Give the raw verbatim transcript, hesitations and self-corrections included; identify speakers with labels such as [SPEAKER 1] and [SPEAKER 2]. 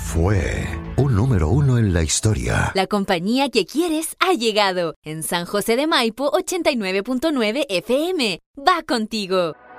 [SPEAKER 1] fue un número uno en la historia.
[SPEAKER 2] La compañía que quieres ha llegado. En San José de Maipo, ochenta y nueve punto nueve F M. Va contigo.